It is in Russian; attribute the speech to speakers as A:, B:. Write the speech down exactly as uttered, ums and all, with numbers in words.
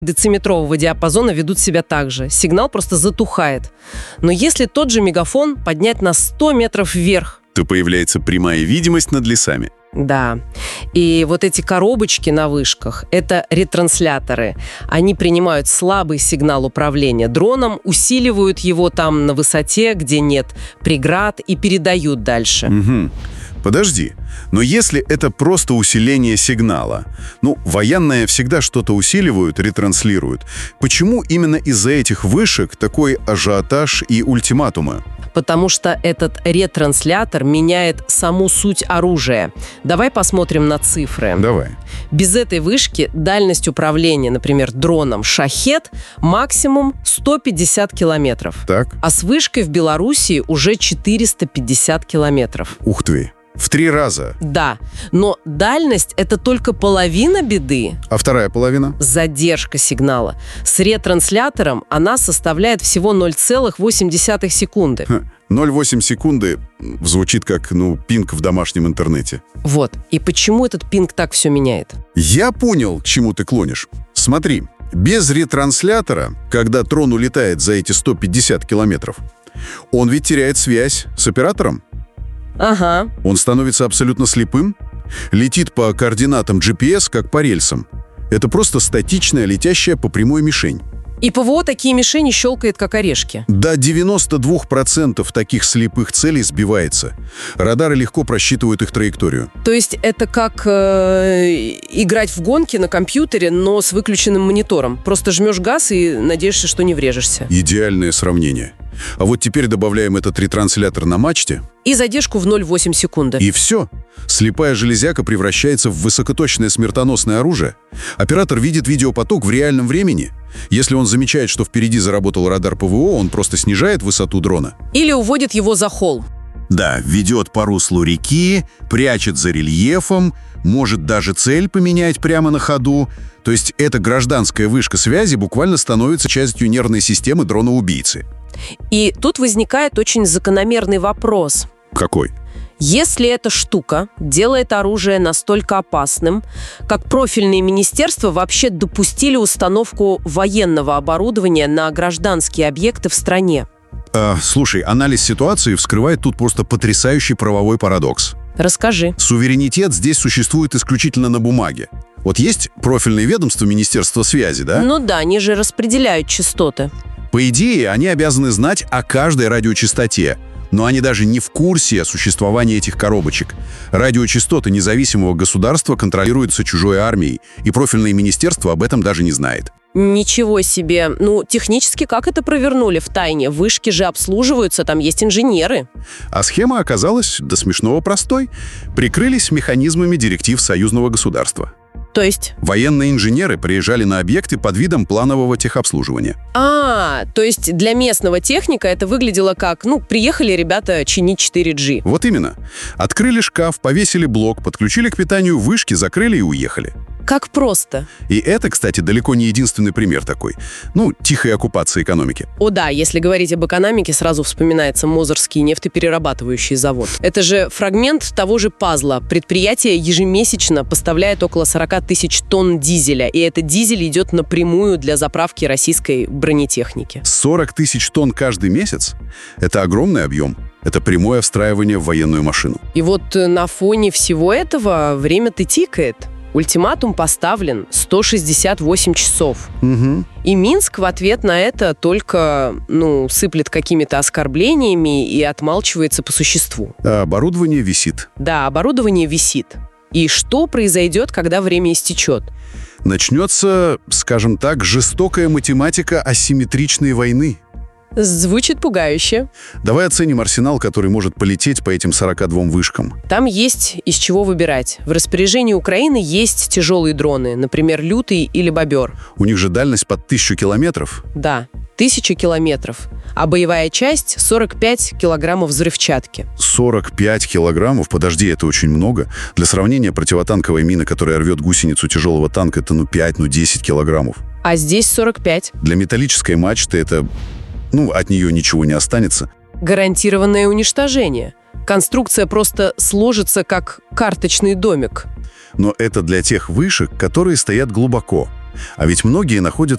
A: дециметрового диапазона ведут себя так же. Сигнал просто затухает. Но если тот же мегафон поднять на сто метров вверх,
B: то появляется прямая видимость над лесами.
A: Да. И вот эти коробочки на вышках — это ретрансляторы. Они принимают слабый сигнал управления дроном, усиливают его там на высоте, где нет преград, и передают дальше.
B: Угу. Подожди, но если это просто усиление сигнала, ну, военные всегда что-то усиливают, ретранслируют, почему именно из-за этих вышек такой ажиотаж и ультиматумы?
A: Потому что этот ретранслятор меняет саму суть оружия. Давай посмотрим на цифры.
B: Давай.
A: Без этой вышки дальность управления, например, дроном «Шахед» максимум сто пятьдесят километров.
B: Так.
A: А с вышкой в Белоруссии уже четыреста пятьдесят километров.
B: Ух ты. В три раза.
A: Да, но дальность — это только половина беды.
B: А вторая половина?
A: Задержка сигнала. С ретранслятором она составляет всего ноль целых восемь десятых секунды.
B: ноль целых восемь секунды звучит как, ну, пинг в домашнем интернете.
A: Вот. И почему этот пинг так все меняет?
B: Я понял, к чему ты клонишь. Смотри, без ретранслятора, когда дрон улетает за эти сто пятьдесят километров, он ведь теряет связь с оператором.
A: Ага.
B: Он становится абсолютно слепым, летит по координатам джи пи эс, как по рельсам. Это просто статичная, летящая по прямой мишень.
A: И ПВО такие мишени щелкает, как орешки.
B: До девяноста двух процентов таких слепых целей сбивается. Радары легко просчитывают их траекторию.
A: То есть это как э, играть в гонки на компьютере, но с выключенным монитором. Просто жмешь газ и надеешься, что не врежешься.
B: Идеальное сравнение. А вот теперь добавляем этот ретранслятор на мачте.
A: И задержку в ноль целых восемь десятых секунды.
B: И все. Слепая железяка превращается в высокоточное смертоносное оружие. Оператор видит видеопоток в реальном времени. Если он замечает, что впереди заработал радар ПВО, он просто снижает высоту дрона.
A: Или уводит его за холм.
B: Да, ведет по руслу реки, прячет за рельефом, может даже цель поменять прямо на ходу. То есть эта гражданская вышка связи буквально становится частью нервной системы дрона-убийцы.
A: И тут возникает очень закономерный вопрос.
B: Какой?
A: Если эта штука делает оружие настолько опасным, как профильные министерства вообще допустили установку военного оборудования на гражданские объекты в стране?
B: Э, слушай, анализ ситуации вскрывает тут просто потрясающий правовой парадокс.
A: Расскажи.
B: Суверенитет здесь существует исключительно на бумаге. Вот есть профильное ведомство Министерства связи, да?
A: Ну да, они же распределяют частоты.
B: По идее, они обязаны знать о каждой радиочастоте, но они даже не в курсе о существовании этих коробочек. Радиочастоты независимого государства контролируются чужой армией, и профильное министерство об этом даже не знает.
A: Ничего себе. Ну, технически как это провернули в тайне? Вышки же обслуживаются, там есть инженеры.
B: А схема оказалась до смешного простой. Прикрылись механизмами директив союзного государства.
A: То есть?
B: Военные инженеры приезжали на объекты под видом планового техобслуживания.
A: А, то есть для местного техника это выглядело как, ну, приехали ребята чинить четыре джи.
B: Вот именно. Открыли шкаф, повесили блок, подключили к питанию вышки, закрыли и уехали.
A: Как просто.
B: И это, кстати, далеко не единственный пример такой. Ну, тихой оккупации экономики.
A: О да, если говорить об экономике, сразу вспоминается Мозырский нефтеперерабатывающий завод. Это же фрагмент того же пазла. Предприятие ежемесячно поставляет около сорок тысяч тонн дизеля, и этот дизель идет напрямую для заправки российской бронетехники.
B: сорок тысяч тонн каждый месяц? Это огромный объем. Это прямое встраивание в военную машину.
A: И вот на фоне всего этого время-то тикает. Ультиматум поставлен сто шестьдесят восемь часов.
B: Угу.
A: И Минск в ответ на это только, ну, сыплет какими-то оскорблениями и отмалчивается по существу.
B: А оборудование висит.
A: Да, оборудование висит. И что произойдет, когда время истечет?
B: Начнется, скажем так, жестокая математика асимметричной войны.
A: Звучит пугающе.
B: Давай оценим арсенал, который может полететь по этим сорока двум вышкам.
A: Там есть из чего выбирать. В распоряжении Украины есть тяжелые дроны, например, «Лютый» или «Бобер».
B: У них же дальность под тысячу километров.
A: Да, тысяча километров. А боевая часть — сорок пять килограммов взрывчатки.
B: сорок пять килограммов? Подожди, это очень много. Для сравнения, противотанковая мина, которая рвет гусеницу тяжелого танка, это ну пять, ну десять килограммов.
A: А здесь сорок пять.
B: Для металлической мачты это... Ну, от нее ничего не останется.
A: Гарантированное уничтожение. Конструкция просто сложится, как карточный домик.
B: Но это для тех вышек, которые стоят глубоко. А ведь многие находятся